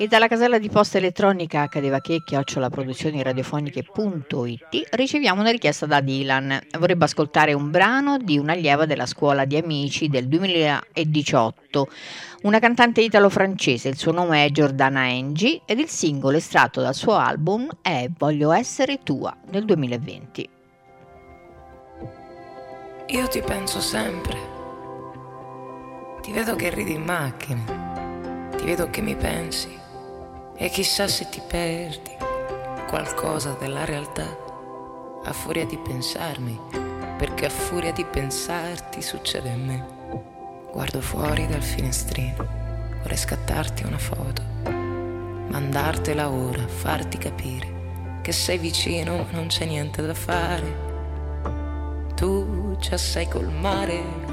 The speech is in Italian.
E dalla casella di posta elettronica cadevachè@produzioniradiofoniche.it riceviamo una richiesta da Dylan. Vorrebbe ascoltare un brano di un'allieva della scuola di amici del 2018, una cantante italo-francese. Il suo nome è Giordana Engi ed il singolo estratto dal suo album è Voglio essere tua del 2020. Io ti penso sempre, ti vedo che ridi in macchina, ti vedo che mi pensi. E chissà se ti perdi qualcosa della realtà a furia di pensarmi, perché a furia di pensarti succede a me. Guardo fuori dal finestrino, vorrei scattarti una foto, mandartela ora, farti capire che sei vicino ma non c'è niente da fare. Tu già sei col mare